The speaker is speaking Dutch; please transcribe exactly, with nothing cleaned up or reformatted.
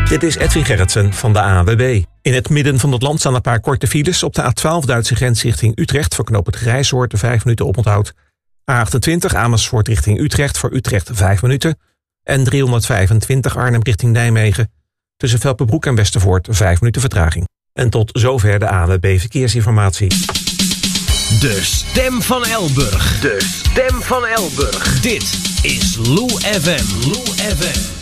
Dit is Edwin Gerritsen van de A N W B. In het midden van het land staan een paar korte files. Op de A twaalf Duitse grens richting Utrecht voor knooppunt Grijshoort vijf minuten oponthoud. A achtentwintig Amersfoort richting Utrecht voor Utrecht vijf minuten. En driehonderdvijfentwintig Arnhem richting Nijmegen. Tussen Velpenbroek en Westervoort vijf minuten vertraging. En tot zover de A N W B Verkeersinformatie. De stem van Elburg. De stem van Elburg. Dit is Lou F M. Lou F M.